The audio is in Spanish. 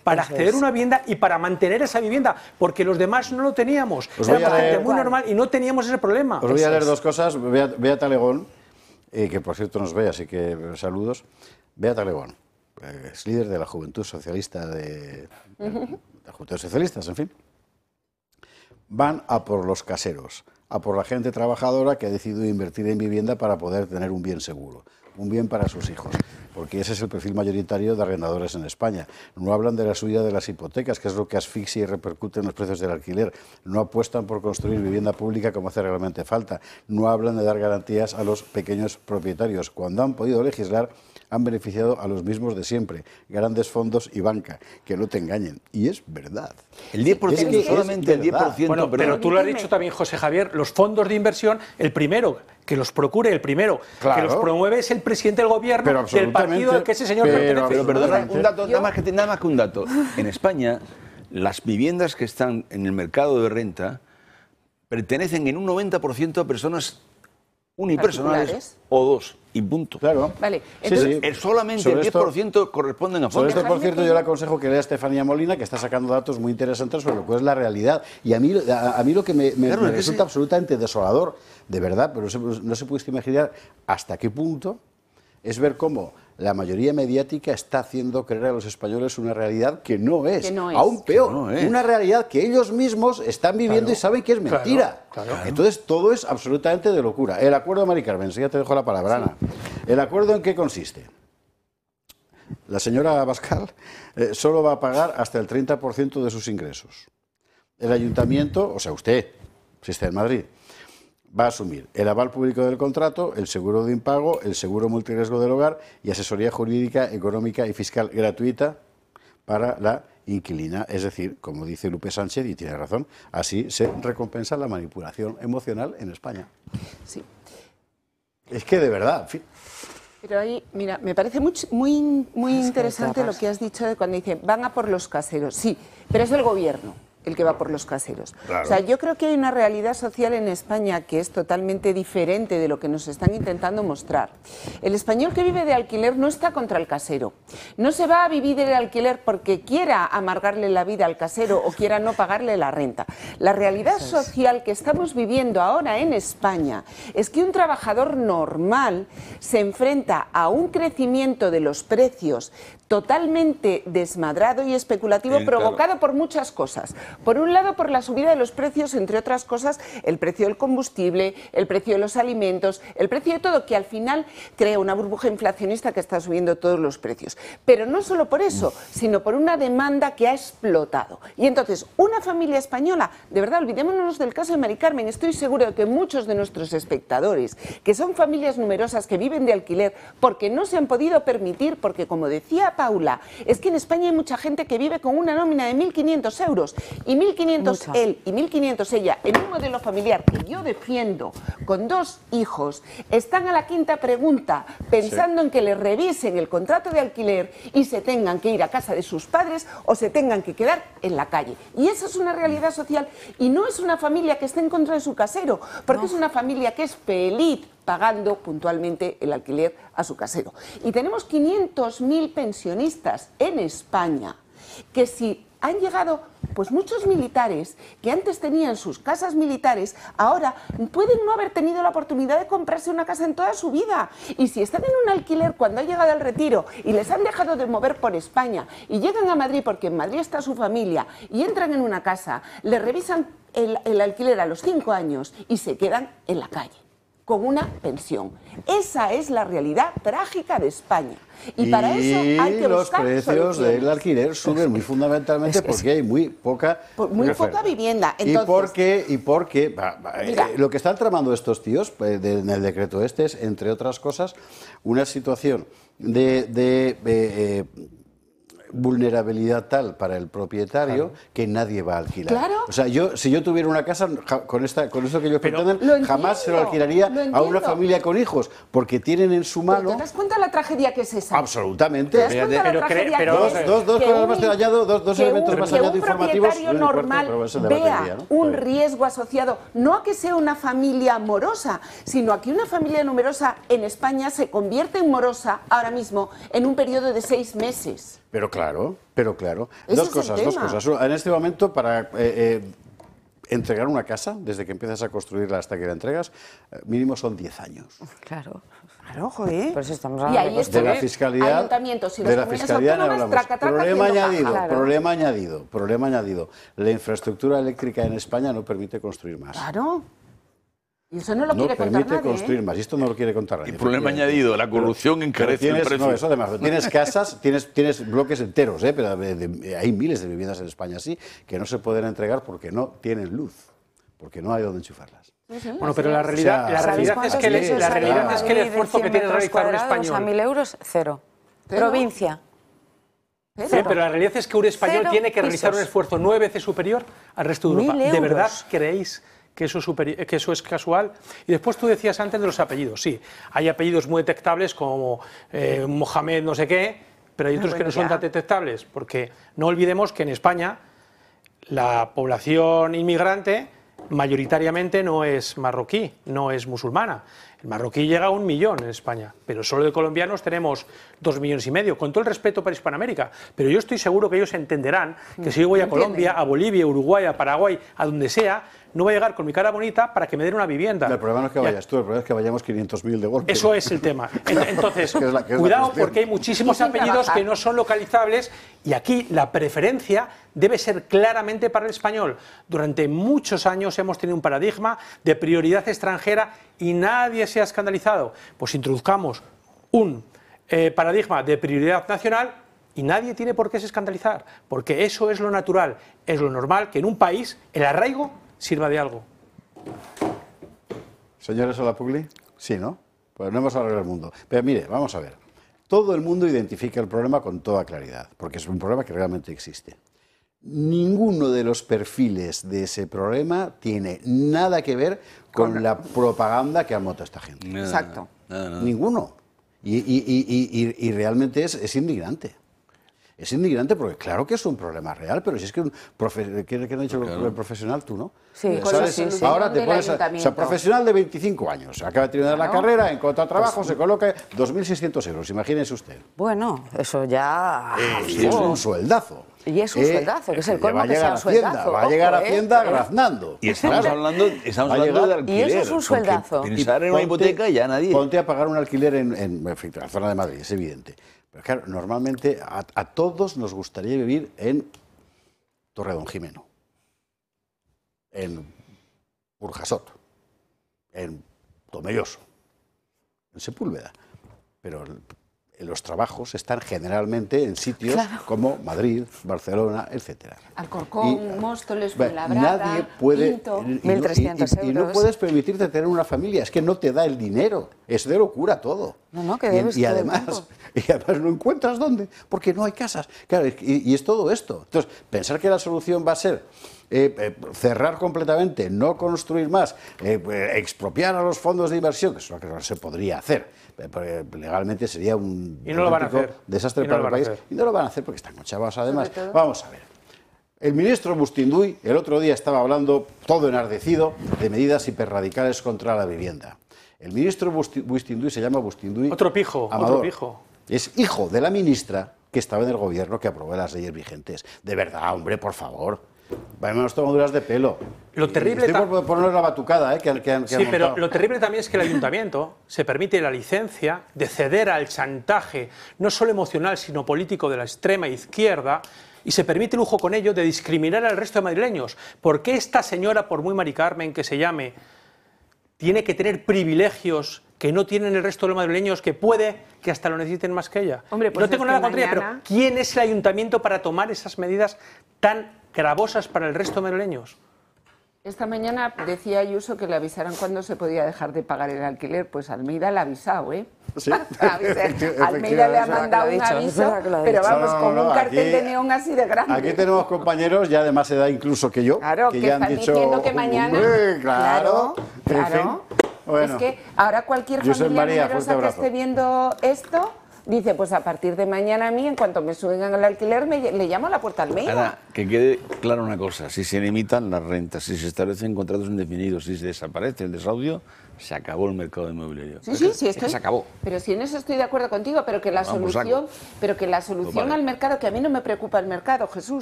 para acceder a una vivienda y para mantener esa vivienda, porque los demás no lo teníamos. Era gente muy normal y no teníamos ese problema. Os voy a leer dos cosas. Bea Talegón, que por cierto nos ve, así que saludos. Bea Talegón, es líder de la Juventud Socialista, de la Juventud Socialistas, en fin. Van a por los caseros, a por la gente trabajadora que ha decidido invertir en vivienda para poder tener un bien seguro, un bien para sus hijos, porque ese es el perfil mayoritario de arrendadores en España. No hablan de la subida de las hipotecas, que es lo que asfixia y repercute en los precios del alquiler. No apuestan por construir vivienda pública como hace realmente falta. No hablan de dar garantías a los pequeños propietarios. Cuando han podido legislar, han beneficiado a los mismos de siempre, grandes fondos y banca, que no te engañen. Y es verdad. El 10%, solamente el 10%. Bueno, pero tú lo has dicho también, José Javier, los fondos de inversión, el primero que los procure, el primero que los promueve es el presidente del gobierno del partido al que ese señor pertenece. Pero perdona, un dato, nada más que un dato. En España, las viviendas que están en el mercado de renta pertenecen en un 90% a personas unipersonales o dos, y punto. Claro. Vale, entonces, solamente el 10% corresponden a fondos. Sobre esto, por cierto, yo le aconsejo que lea a Estefanía Molina, que está sacando datos muy interesantes sobre lo que es la realidad. Y a mí lo que me resulta absolutamente desolador, de verdad, pero no se puede imaginar hasta qué punto, es ver cómo la mayoría mediática está haciendo creer a los españoles una realidad que no es. Aún peor, una realidad que ellos mismos están viviendo y saben que es mentira. Entonces, todo es absolutamente de locura. El acuerdo, Mari Carmen, ya te dejo la palabra, Ana. ¿El acuerdo en qué consiste? La señora Abascal solo va a pagar hasta el 30% de sus ingresos. El ayuntamiento, o sea, usted, si está en Madrid, va a asumir el aval público del contrato, el seguro de impago, el seguro multirriesgo del hogar y asesoría jurídica, económica y fiscal gratuita para la inquilina. Es decir, como dice Lupe Sánchez, y tiene razón, así se recompensa la manipulación emocional en España. Sí. Es que de verdad, en fin. Pero ahí, mira, me parece muy interesante lo que has dicho de cuando dicen van a por los caseros. Sí, pero es el gobierno el que va por los caseros. Claro. O sea, yo creo que hay una realidad social en España que es totalmente diferente de lo que nos están intentando mostrar. El español que vive de alquiler no está contra el casero. No se va a vivir del alquiler porque quiera amargarle la vida al casero o quiera no pagarle la renta. La realidad social que estamos viviendo ahora en España es que un trabajador normal se enfrenta a un crecimiento de los precios totalmente desmadrado y especulativo, provocado por muchas cosas. Por un lado, por la subida de los precios, entre otras cosas, el precio del combustible, el precio de los alimentos, el precio de todo, que al final crea una burbuja inflacionista que está subiendo todos los precios. Pero no solo por eso, sino por una demanda que ha explotado. Y entonces, una familia española, de verdad, olvidémonos del caso de Mari Carmen, estoy seguro de que muchos de nuestros espectadores, que son familias numerosas que viven de alquiler, porque no se han podido permitir, porque como decía Paula, es que en España hay mucha gente que vive con una nómina de 1.500 euros y 1.500 él y 1.500 ella en un modelo familiar que yo defiendo con 2 hijos, están a la quinta pregunta pensando en que les revisen el contrato de alquiler y se tengan que ir a casa de sus padres o se tengan que quedar en la calle. Y esa es una realidad social y no es una familia que esté en contra de su casero, porque es una familia que es feliz pagando puntualmente el alquiler a su casero. Y tenemos 500.000 pensionistas en España que si han llegado pues muchos militares que antes tenían sus casas militares, ahora pueden no haber tenido la oportunidad de comprarse una casa en toda su vida. Y si están en un alquiler cuando han llegado al retiro y les han dejado de mover por España y llegan a Madrid porque en Madrid está su familia y entran en una casa, les revisan el alquiler a los 5 años y se quedan en la calle con una pensión. Esa es la realidad trágica de España. Y para eso hay que buscar los precios del alquiler suben muy fundamentalmente porque hay muy poca vivienda. Entonces, y porque lo que están tramando estos tíos en el decreto este es, entre otras cosas, una situación de vulnerabilidad tal para el propietario que nadie va a alquilar. Claro. O sea, si yo tuviera una casa con esto que ellos pretenden, jamás se lo alquilaría a una familia con hijos, porque tienen en su mano... ¿Te das cuenta de la tragedia que es esa? Absolutamente. ¿Te das cuenta de la tragedia que es? Dos elementos más allá de informativos. Que un propietario normal vea un riesgo asociado, no a que sea una familia morosa, sino a que una familia numerosa en España se convierte en morosa ahora mismo en un periodo de 6 meses. Pero claro. Dos cosas. En este momento, para entregar una casa, desde que empiezas a construirla hasta que la entregas, mínimo son 10 años. Claro. Claro, joder. Pues estamos Y ahí hablando de la fiscalidad. Ayuntamientos y las de la comunidades fiscalidad no autónomas, hablamos. Problema haciendo añadido. La infraestructura eléctrica en España no permite construir más. Claro. Y eso no lo quiere contar permite nadie, construir más. Y esto no lo quiere contar nadie. Y problema añadido, la corrupción encarece el precio. No, eso además. Tienes casas, tienes bloques enteros, pero hay miles de viviendas en España así que no se pueden entregar porque no tienen luz, porque no hay donde enchufarlas. Bueno, pero la realidad es que el esfuerzo que tiene realizar un español... A 1.000 euros, cero. Provincia. Sí, pero la realidad es que un español tiene que realizar un esfuerzo 9 veces superior al resto de Europa. ¿De verdad creéis que eso es casual? Y después tú decías antes de los apellidos. Sí, hay apellidos muy detectables como Mohamed no sé qué, pero hay otros que no son tan detectables, porque no olvidemos que en España la población inmigrante mayoritariamente no es marroquí, no es musulmana. El marroquí llega a 1 millón en España, pero solo de colombianos tenemos 2,5 millones, con todo el respeto para Hispanoamérica. Pero yo estoy seguro que ellos entenderán que si yo voy a Colombia, a Bolivia, a Uruguay, a Paraguay, a donde sea, no voy a llegar con mi cara bonita para que me den una vivienda. El problema no es que vayas tú, el problema es que vayamos 500.000 de golpe. Eso es el tema. Entonces, cuidado porque hay muchísimos apellidos que no son localizables y aquí la preferencia debe ser claramente para el español. Durante muchos años hemos tenido un paradigma de prioridad extranjera y nadie se ha escandalizado. Pues introduzcamos un paradigma de prioridad nacional y nadie tiene por qué se escandalizar, porque eso es lo natural, es lo normal que en un país el arraigo sirva de algo. Señores Olapugli, sí, ¿no? Pues no hemos arreglado el mundo. Pero mire, vamos a ver. Todo el mundo identifica el problema con toda claridad, porque es un problema que realmente existe. Ninguno de los perfiles de ese problema tiene nada que ver con la propaganda que ha montado esta gente. Exacto. Ninguno. Y realmente es indignante. Es indignante porque claro que es un problema real, pero si es que ¿qué ha dicho el profesional? Tú, ¿no? Sí, sí. Ahora te pones profesional de 25 años, acaba de terminar la carrera, encuentra trabajo, se coloca 2.600 euros, imagínese usted. Bueno, eso ya... es un sueldazo. Y es un sueldazo, que es el colmo que sea un sueldazo. Va a llegar a Hacienda graznando. Y estamos hablando de alquiler. Y eso es un sueldazo. Pensar en una hipoteca ya nadie. Ponte a pagar un alquiler en la zona de Madrid, es evidente. Pero claro, normalmente a todos nos gustaría vivir en Torredonjimeno, en Burjasot, en Tomelloso, en Sepúlveda. Pero los trabajos están generalmente en sitios como Madrid, Barcelona, etcétera. Alcorcón, Móstoles, Fuenlabrada, nadie puede, Pinto. 1.300 euros. Y no puedes permitirte tener una familia, es que no te da el dinero, es de locura todo. No, que debes y además no encuentras dónde, porque no hay casas. Claro, y es todo esto. Entonces, pensar que la solución va a ser cerrar completamente, no construir más, expropiar a los fondos de inversión, que es lo que no se podría hacer. Legalmente sería un desastre para el país. Y no lo van a hacer porque están conchavados además. Vamos a ver. El ministro Bustinduy el otro día estaba hablando, todo enardecido, de medidas hiperradicales contra la vivienda. El ministro Bustinduy se llama Bustinduy Otro pijo. Es hijo de la ministra que estaba en el gobierno que aprobó las leyes vigentes. De verdad, hombre, por favor. Vámonos tomaduras de pelo. Lo terrible por poner la batucada que han sí, pero lo terrible también es que el ayuntamiento se permite la licencia de ceder al chantaje, no solo emocional, sino político de la extrema izquierda, y se permite el lujo con ello de discriminar al resto de madrileños. ¿Por qué esta señora, por muy Mari Carmen que se llame, tiene que tener privilegios que no tienen el resto de los madrileños, que puede que hasta lo necesiten más que ella? Hombre, pues no tengo nada contra ella, pero ¿quién es el ayuntamiento para tomar esas medidas tan gravosas para el resto de madrileños? Esta mañana decía Ayuso que le avisaran cuándo se podía dejar de pagar el alquiler. Pues Almeida le ha avisado, ¿eh? Sí. Almeida le ha mandado un aviso, pero vamos, con un cartel de neón así de grande. Aquí tenemos compañeros ya de más edad incluso que yo, claro, que ya han dicho diciendo que mañana... Claro. En fin, bueno, es que ahora cualquier familia numerosa que esté viendo esto dice, pues a partir de mañana a mí, en cuanto me suben al alquiler, le llamo a la puerta al medio. Ahora, que quede claro una cosa, si se limitan las rentas, si se establecen contratos indefinidos, si se desaparece el desahucio, se acabó el mercado inmobiliario. Sí, se acabó. Pero si en eso estoy de acuerdo contigo, pero que la solución, al mercado, que a mí no me preocupa el mercado, Jesús.